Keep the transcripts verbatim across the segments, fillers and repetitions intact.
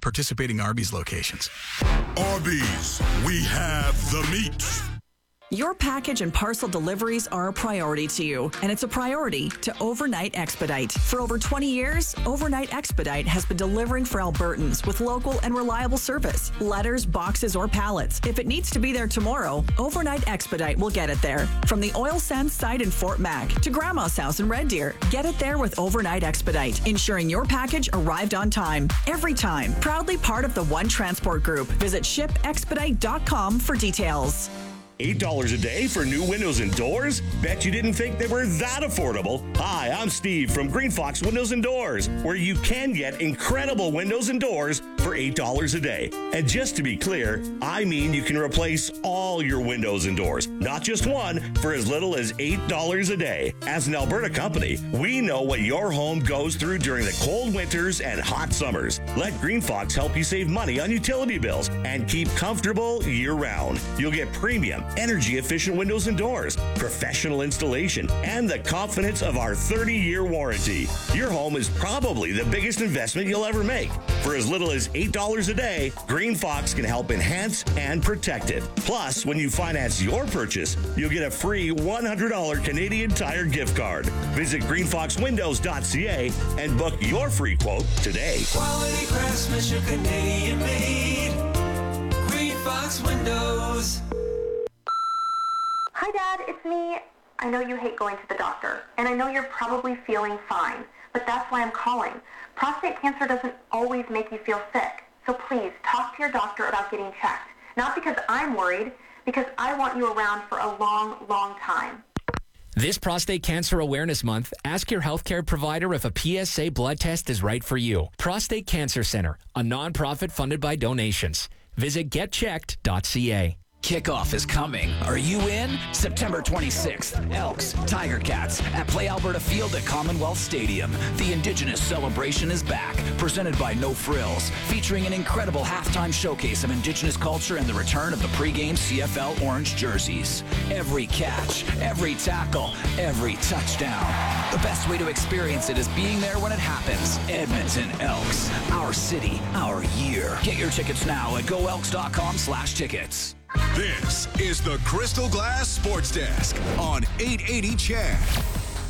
participating Arby's locations. Arby's, we have the meat. Your package and parcel deliveries are a priority to you, and it's a priority to Overnight Expedite. For over twenty years, Overnight Expedite has been delivering for Albertans with local and reliable service. Letters, boxes, or pallets. If it needs to be there tomorrow, Overnight Expedite will get it there. From the oil sands site in Fort Mac to Grandma's house in Red Deer, get it there with Overnight Expedite, ensuring your package arrived on time. Every time. Proudly part of the One Transport Group. Visit ship expedite dot com for details. eight dollars a day for new windows and doors? Bet you didn't think they were that affordable. Hi, I'm Steve from Green Fox Windows and Doors, where you can get incredible windows and doors for eight dollars a day. And just to be clear, I mean you can replace all your windows and doors, not just one, for as little as eight dollars a day. As an Alberta company, we know what your home goes through during the cold winters and hot summers. Let Green Fox help you save money on utility bills and keep comfortable year-round. You'll get premium, energy-efficient windows and doors, professional installation, and the confidence of our thirty-year warranty. Your home is probably the biggest investment you'll ever make. For as little as eight dollars a day, Green Fox can help enhance and protect it. Plus, when you finance your purchase, you'll get a free one hundred dollars Canadian Tire gift card. Visit green fox windows dot c a and book your free quote today. Quality craftsmanship, Canadian made. Green Fox Windows. Hi, Dad, it's me. I know you hate going to the doctor, and I know you're probably feeling fine, but that's why I'm calling. Prostate cancer doesn't always make you feel sick, so please talk to your doctor about getting checked. Not because I'm worried, because I want you around for a long, long time. This Prostate Cancer Awareness Month, ask your healthcare provider if a P S A blood test is right for you. Prostate Cancer Center, a nonprofit funded by donations. Visit get checked dot c a. Kickoff is coming. Are you in? September twenty-sixth, Elks, Tiger Cats at Play Alberta Field at Commonwealth Stadium. The Indigenous celebration is back, presented by No Frills, featuring an incredible halftime showcase of Indigenous culture and the return of the pregame C F L orange jerseys. Every catch, every tackle, every touchdown. The best way to experience it is being there when it happens. Edmonton Elks, our city, our year. Get your tickets now at go elks dot com slash tickets. This is the Crystal Glass Sports Desk on eight eighty C H A D.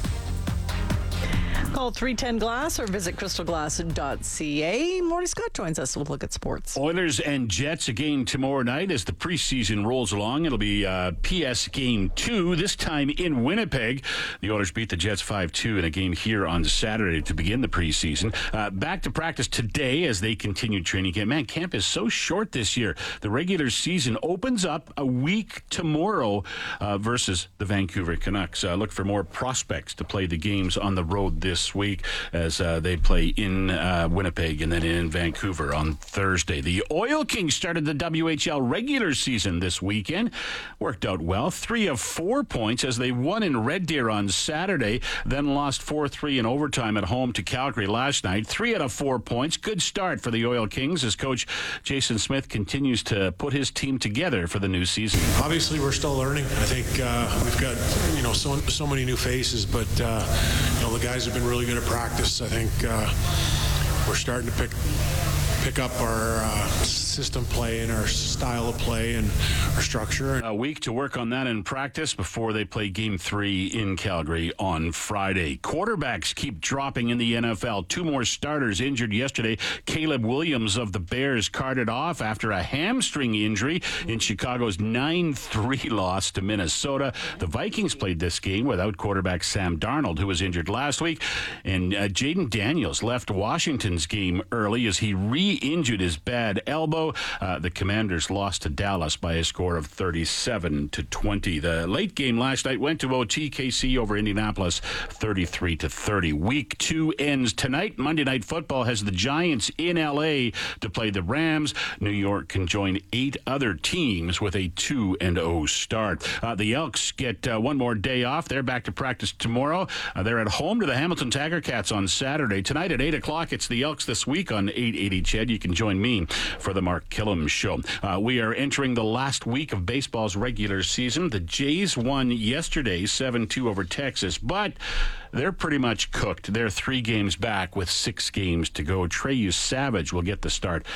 Call three ten glass or visit crystal glass dot c a. Morty Scott joins us with a look at sports. Oilers and Jets again tomorrow night as the preseason rolls along. It'll be uh, P S Game two, this time in Winnipeg. The Oilers beat the Jets five two in a game here on Saturday to begin the preseason. Uh, back to practice today as they continue training camp. Man, camp is so short this year. The regular season opens up a week tomorrow uh, versus the Vancouver Canucks. Uh, look for more prospects to play the games on the road this week as uh, they play in uh, Winnipeg and then in Vancouver on Thursday. The Oil Kings started the W H L regular season this weekend. Worked out well. Three of four points as they won in Red Deer on Saturday, then lost four three in overtime at home to Calgary last night. Three out of four points. Good start for the Oil Kings as coach Jason Smith continues to put his team together for the new season. Obviously, we're still learning. I think uh, we've got, you know, so, so many new faces, but, uh, you know, the guys have been really good at practice. I think uh, we're starting to pick pick up our uh, system play and our style of play and our structure. A week to work on that in practice before they play game three in Calgary on Friday. Quarterbacks keep dropping in the N F L. Two more starters injured yesterday. Caleb Williams of the Bears carted off after a hamstring injury in Chicago's nine three loss to Minnesota. The Vikings played this game without quarterback Sam Darnold, who was injured last week. And uh, Jaden Daniels left Washington's game early as he re-injured his bad elbow. Uh, the Commanders lost to Dallas by a score of thirty-seven to twenty. The late game last night went to O T. K C over Indianapolis thirty-three to thirty. Week two ends tonight. Monday Night Football has the Giants in L A to play the Rams. New York can join eight other teams with a two and oh start. Uh, the Elks get uh, one more day off. They're back to practice tomorrow. Uh, they're at home to the Hamilton Tiger Cats on Saturday. Tonight at eight o'clock, it's the Elks this week on eight eighty C H E D. You can join me for the Mark Killam Show. Uh, we are entering the last week of baseball's regular season. The Jays won yesterday seven two over Texas, but they're pretty much cooked. They're three games back with six games to go. Treyu Savage will get the start